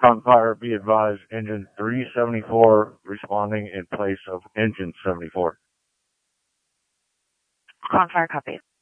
Confire, be advised, engine 374 responding in place of engine 74. Confire, copy.